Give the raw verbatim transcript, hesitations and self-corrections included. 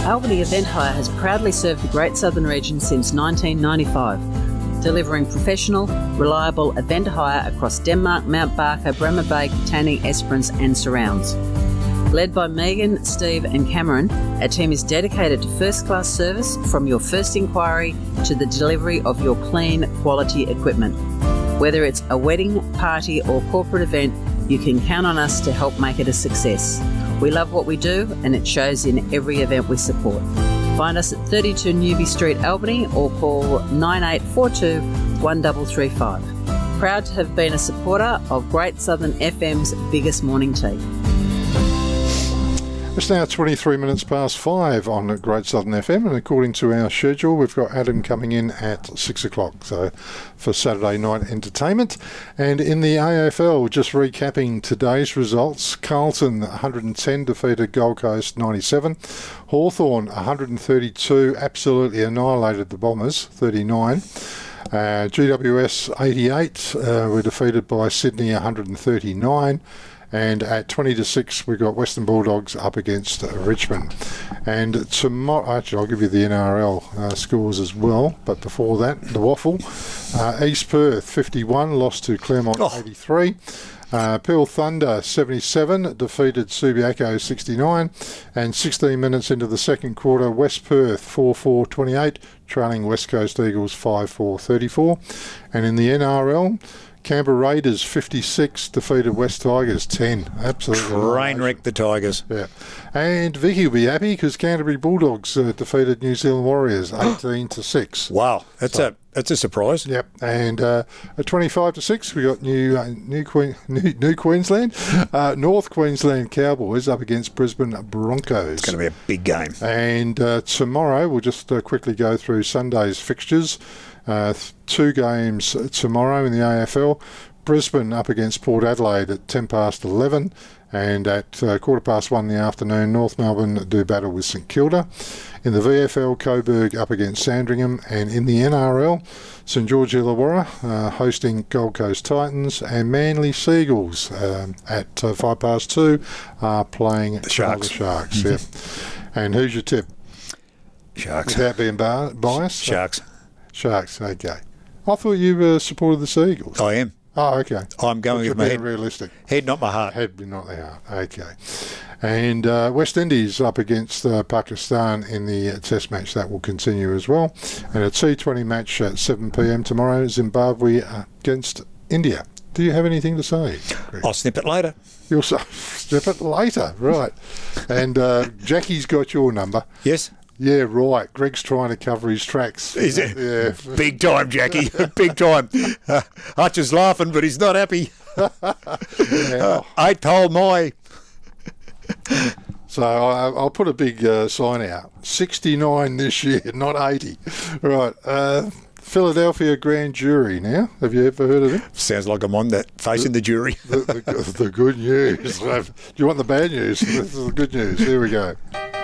Albany Event Hire has proudly served the Great Southern Region since nineteen ninety-five, delivering professional, reliable event hire across Denmark, Mount Barker, Bremer Bay, Katanning, Esperance and surrounds. Led by Megan, Steve and Cameron, our team is dedicated to first-class service from your first inquiry to the delivery of your clean, quality equipment. Whether it's a wedding, party or corporate event, you can count on us to help make it a success. We love what we do and it shows in every event we support. Find us at thirty-two Newby Street, Albany or call nine eight four two, one three three five. Proud to have been a supporter of Great Southern F M's biggest morning tea. It's now twenty-three minutes past five on Great Southern F M, and according to our schedule, we've got Adam coming in at six o'clock, so for Saturday night entertainment. And in the A F L, just recapping today's results, Carlton one hundred ten defeated Gold Coast ninety-seven. Hawthorn one hundred thirty-two absolutely annihilated the Bombers thirty-nine. Uh, G W S eighty-eight uh, were defeated by Sydney one hundred thirty-nine. And at twenty to six, we got Western Bulldogs up against uh, Richmond. And tomorrow, actually, I'll give you the N R L uh, scores as well. But before that, the waffle. Uh, East Perth fifty-one, lost to Claremont oh. eighty-three. Uh, Peel Thunder seventy-seven, defeated Subiaco sixty-nine. And sixteen minutes into the second quarter, West Perth four four twenty-eight, trailing West Coast Eagles five four thirty-four. And in the N R L, Canberra Raiders fifty-six, defeated West Tigers ten. Absolutely. Train wrecked the Tigers. Yeah. And Vicky will be happy because Canterbury Bulldogs uh, defeated New Zealand Warriors eighteen to six. Wow, that's so, a that's a surprise. Yep. And uh, at twenty-five to six, we got New uh, New, Queen, New, New Queensland, uh, North Queensland Cowboys up against Brisbane Broncos. It's going to be a big game. And uh, tomorrow, we'll just uh, quickly go through Sunday's fixtures. Uh, two games tomorrow in the A F L. Brisbane up against Port Adelaide at ten past eleven, and at uh, quarter past one in the afternoon, North Melbourne do battle with St Kilda. In the V F L, Coburg up against Sandringham, and in the N R L, St George Illawarra uh, hosting Gold Coast Titans, and Manly Seagulls um, at uh, five past two are playing the Sharks. The Sharks, yeah. And who's your tip? Sharks. Without being bar- biased? Sharks. Sharks, okay. I thought you uh, supported the Seagulls. I am. Oh, okay. I'm going with my head. Realistic. Head, not my heart. Head, not the heart. Okay. And uh, West Indies up against uh, Pakistan in the uh, Test match. That will continue as well. And a T twenty match at seven p m tomorrow, Zimbabwe against India. Do you have anything to say, Greg? I'll snip it later. You'll snip it later, right. And uh, Jackie's got your number. Yes. Yeah, right. Greg's trying to cover his tracks. Is it? Yeah. Big time, Jackie. Big time. Uh, Hutch is laughing, but he's not happy. uh, eighth hole, my. So I, I'll put a big uh, sign out. sixty-nine this year, not eighty. Right. Uh, Philadelphia Grand Jury now. Have you ever heard of it? Sounds like I'm on that, facing the, the jury. the, the, the good news. Do you want the bad news? This is the good news. Here we go.